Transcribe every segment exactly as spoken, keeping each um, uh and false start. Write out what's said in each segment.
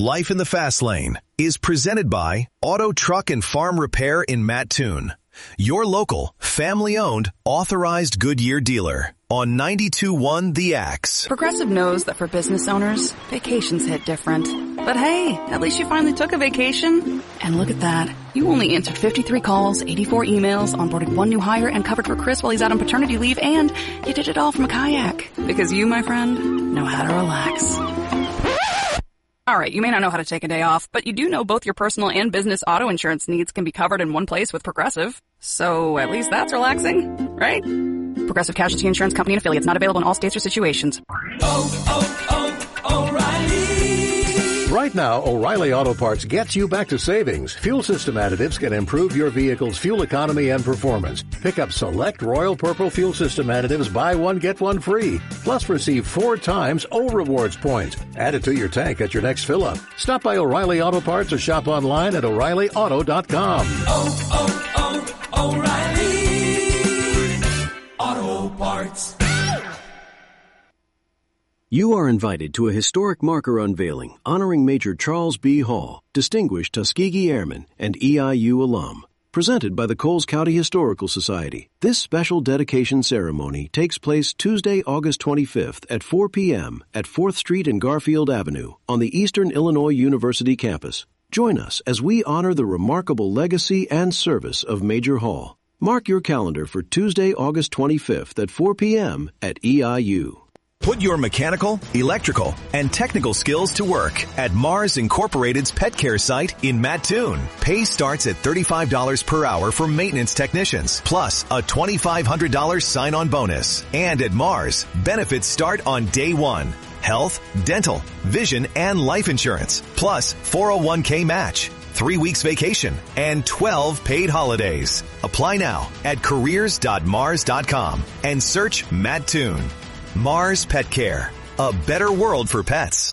Life in the Fast Lane is presented by Auto, Truck, and Farm Repair in Mattoon, your local, family-owned, authorized Goodyear dealer on ninety-two point one The Axe. Progressive knows that for business owners, vacations hit different. But hey, at least you finally took a vacation. And look at that. You only answered fifty-three calls, eighty-four emails, onboarded one new hire, and covered for Chris while he's out on paternity leave, and you did it all from a kayak. Because you, my friend, know how to relax. Alright, you may not know how to take a day off, but you do know both your personal and business auto insurance needs can be covered in one place with Progressive. So at least that's relaxing, right? Progressive Casualty Insurance Company and affiliates, not available in all states or situations. Oh, oh, oh, O'Reilly! Right now, O'Reilly Auto Parts gets you back to savings. Fuel system additives can improve your vehicle's fuel economy and performance. Pick up select Royal Purple fuel system additives, buy one, get one free. Plus receive four times O Rewards points. Add it to your tank at your next fill-up. Stop by O'Reilly Auto Parts or shop online at O'Reilly Auto dot com. Oh, oh, oh, O'Reilly Auto Parts. You are invited to a historic marker unveiling honoring Major Charles B. Hall, distinguished Tuskegee Airman and E I U alum, presented by the Coles County Historical Society. This special dedication ceremony takes place Tuesday, August twenty-fifth at four p.m. at fourth Street and Garfield Avenue on the Eastern Illinois University campus. Join us as we honor the remarkable legacy and service of Major Hall. Mark your calendar for Tuesday, August twenty-fifth at four p.m. at E I U. Put your mechanical, electrical, and technical skills to work at Mars Incorporated's pet care site in Mattoon. Pay starts at thirty-five dollars per hour for maintenance technicians, plus a twenty-five hundred dollars sign-on bonus. And at Mars, benefits start on day one. Health, dental, vision, and life insurance, plus four oh one k match, three weeks vacation, and twelve paid holidays. Apply now at careers dot mars dot com and search Mattoon. Mars Pet Care, a better world for pets.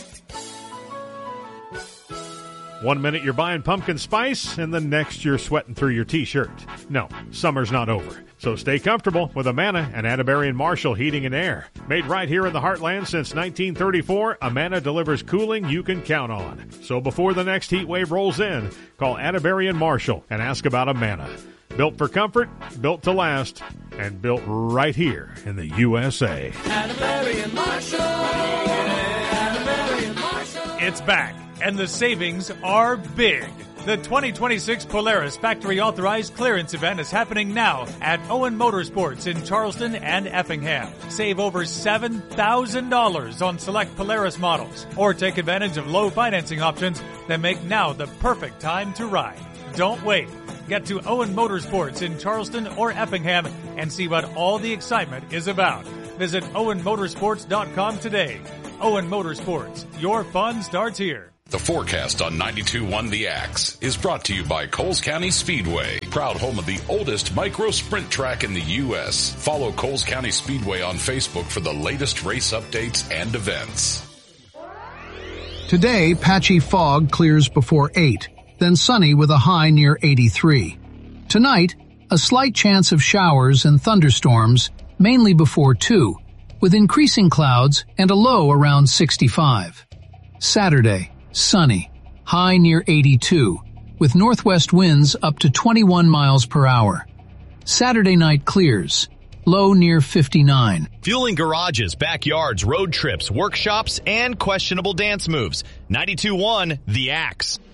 One minute you're buying pumpkin spice, and the next you're sweating through your T-shirt. No, summer's not over. So stay comfortable with Amana and Atterbury and Marshall Heating and Air. Made right here in the Heartland since nineteen thirty-four, Amana delivers cooling you can count on. So before the next heat wave rolls in, call Atterbury and Marshall and ask about Amana. Built for comfort, built to last, and built right here in the U S A. Atterbury and Marshall. Atterbury and Marshall. It's back, and the savings are big. The twenty twenty-six Polaris Factory Authorized Clearance Event is happening now at Owen Motorsports in Charleston and Effingham. Save over seven thousand dollars on select Polaris models, or take advantage of low financing options that make now the perfect time to ride. Don't wait. Get to Owen Motorsports in Charleston or Effingham and see what all the excitement is about. Visit owen motorsports dot com today. Owen Motorsports, your fun starts here. The forecast on ninety-two point one The Axe is brought to you by Coles County Speedway, proud home of the oldest micro sprint track in the U S. Follow Coles County Speedway on Facebook for the latest race updates and events. Today, patchy fog clears before eight, then sunny with a high near eighty-three. Tonight, a slight chance of showers and thunderstorms, mainly before two, with increasing clouds and a low around sixty-five. Saturday, sunny, high near eighty-two, with northwest winds up to twenty-one miles per hour. Saturday night clears, low near fifty-nine. Fueling garages, backyards, road trips, workshops, and questionable dance moves. ninety-two point one The Axe.